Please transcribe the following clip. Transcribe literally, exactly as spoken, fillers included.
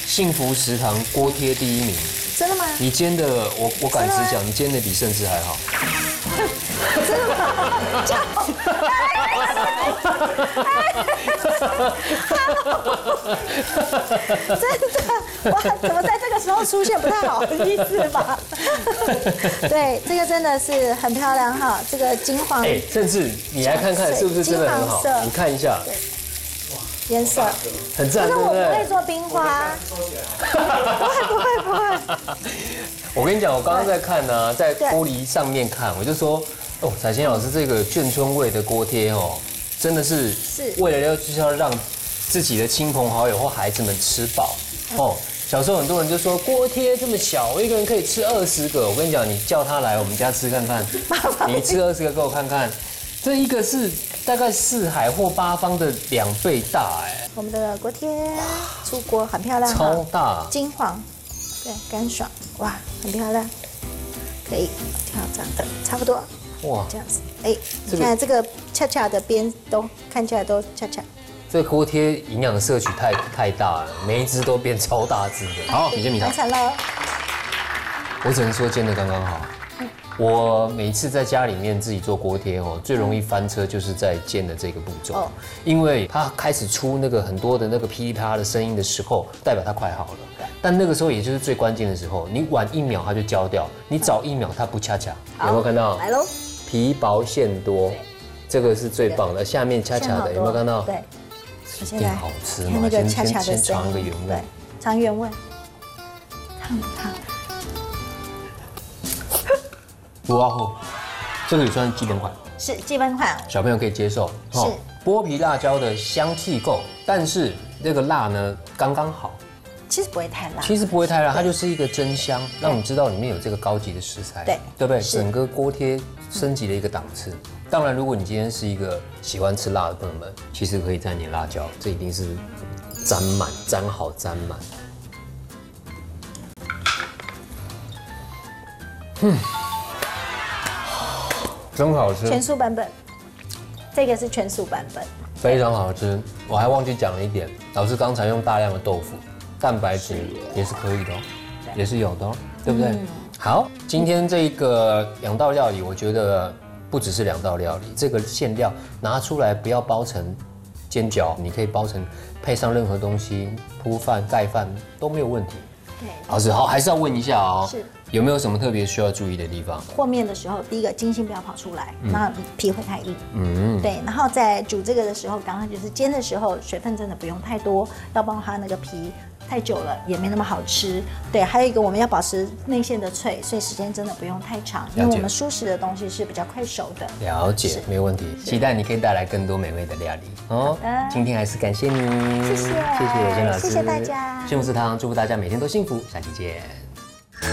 幸福食堂锅贴第一名。 真的吗？ 你煎的，我我敢直讲，你煎的比甚至还好。 真的吗？这样。真的，哇，怎么在这个时候出现不太好意思吧？对，这个真的是很漂亮哈，这个金黄。 哎，甚至你来看看是不是真的很好？你看一下。 颜色很赞， 可是我对不对？ 不会做冰花，不会不会不会。 我跟你讲，我刚刚在看呢、啊，在玻璃上面看，我就说，哦，彩仙老师这个眷村味的锅贴哦，真的是是为了要就是要让自己的亲朋好友或孩子们吃饱哦。小时候很多人就说锅贴这么小，我一个人可以吃二十个。我跟你讲，你叫他来我们家吃看看，你吃二十个给我看看，这一个是大概四海或八方的两倍大哎。 我们的锅贴出锅很漂亮， 超大， 金黄，对，干爽，哇，很漂亮，可以调这样的，差不多，哇，这样子，哎，你看这个恰恰的边都看起来都恰恰。 这个锅贴营养摄取太太大了，每一只都变超大只的。好，你先米汤。 完成了。 我只能说煎的刚刚好。我每次在家里面自己做锅贴哦，最容易翻车就是在煎的这个步骤，哦、因为它开始出那个很多的那个噼里啪啦的声音的时候，代表它快好了。但那个时候也就是最关键的时候，你晚一秒它就焦掉，你早一秒它不恰恰。有没有看到？ 来喽。 皮薄馅多，这个是最棒的。下面恰恰的，有没有看到？ 对。 一定好吃嘛！ 看那个恰恰的先尝个原味， 对，尝原味。烫烫。 哇哦，这个也算是基本款， 是基本款， 小朋友可以接受。 是剥皮辣椒的香气够，但是这个辣呢刚刚好。 其实不会太辣， 其实不会太辣，它就是一个真香，让你知道里面有这个高级的食材， 对对不对？整个锅贴升级了一个档次。当然，如果你今天是一个喜欢吃辣的朋友们，其实可以蘸点辣椒，这一定是沾满、沾好、沾满。嗯，真好吃。 全素版本，这个是全素版本， 非常好吃。我还忘记讲了一点，老师刚才用大量的豆腐，蛋白质也是可以的哦，也是有的哦，对不对？嗯、好，今天这个两道料理，我觉得。不只是两道料理，这个馅料拿出来不要包成煎饺，你可以包成配上任何东西，铺饭、盖饭都没有问题。对，老师好，还是要问一下哦，是有没有什么特别需要注意的地方？ 和面的时候，第一个筋性不要跑出来，那皮会太硬。嗯，对，然后在煮这个的时候，刚刚就是煎的时候，水分真的不用太多，要不然它那个皮。太久了也没那么好吃，对，还有一个我们要保持内馅的脆，所以时间真的不用太长，因为我们蔬食的东西是比较快熟的。 了解，没有问题。期待你可以带来更多美味的料理哦。今天还是感谢你， 谢谢，谢谢谢金老师， 谢谢大家。 幸福食堂祝福大家每天都幸福，下期见。